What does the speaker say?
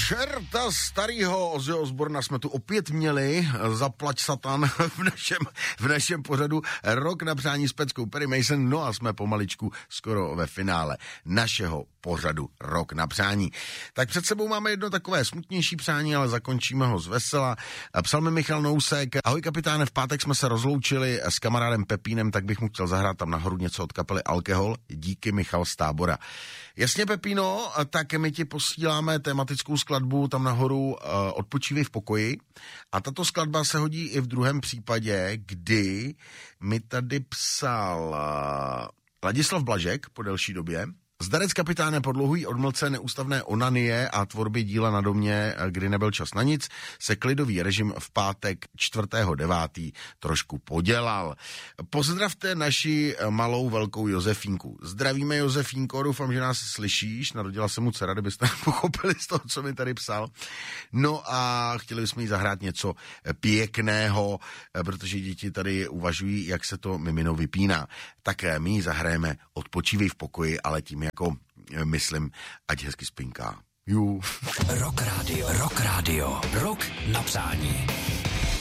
čerta starýho Ozzyho Osborna jsme tu opět měli, zaplať satan v našem pořadu Rok na přání s Peckou Perry Mason, no a jsme pomaličku skoro ve finále našeho pořadu Rok na přání. Tak před sebou máme jedno takové smutnější přání, ale zakončíme ho z vesela. Psal mi Michal Nousek: ahoj kapitáne, v pátek jsme se rozloučili s kamarádem Pepínem, tak bych mu chtěl zahrát tam nahoru něco od kapely Alkohol. Díky, Michal z Tábora. Jasně, Pepíno, tak my ti posíláme tematickou skladbu tam nahoru Odpočívej v pokoji. A tato skladba se hodí i v druhém případě, kdy mi tady psal Ladislav Blažek po delší době. Zdarec kapitáne, po dlouhý odmlce neústavné onanie a tvorbě díla na domě, kdy nebyl čas na nic, se klidový režim v pátek 4.9. trošku podělal. Pozdravte naši malou velkou Josefínku. Zdravíme, Josefínko, doufám, že nás slyšíš, narodila se mu dcera, kdybyste pochopili z toho, co mi tady psal. No a chtěli bychom jí zahrát něco pěkného, protože děti tady uvažují, jak se to mimino vypíná. Tak my jí zahrajeme Odpočívej v pokoji, ale tím jako myslím, ať hezky spinká. Rock Radio, Rok na přání.